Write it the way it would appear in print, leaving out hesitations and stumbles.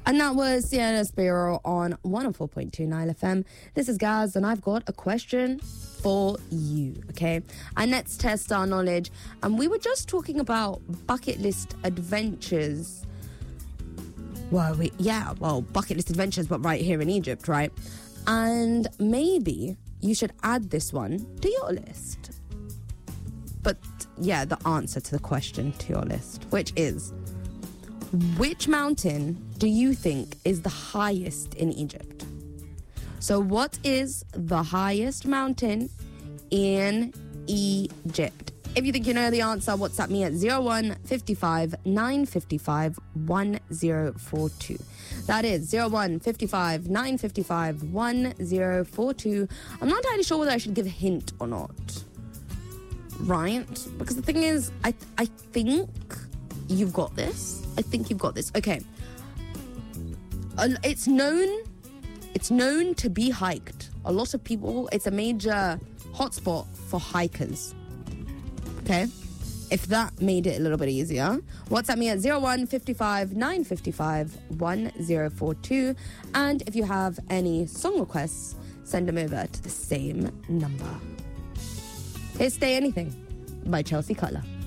And that was Sienna Spiro on 104.2 Nile FM. This is Gaz, and I've got a question for you, okay? And let's test our knowledge. And we were just talking about bucket list adventures. Bucket list adventures, but right here in Egypt, right? And maybe you should add this one to your list. But yeah, the answer to the question to your list, which is, which mountain do you think is the highest in Egypt? So what is the highest mountain in Egypt? If you think you know the answer, WhatsApp me at 0155 955 1042. That is 0155 955 1042. I'm not entirely sure whether I should give a hint or not. Right? Because the thing is, I think you've got this. I think you've got this. Okay. It's known to be hiked. A lot of people, it's a major hotspot for hikers. Okay? If that made it a little bit easier, WhatsApp me at 0155 955 1042. And if you have any song requests, send them over to the same number. Here's Stay Anything by Chelsea Cutler.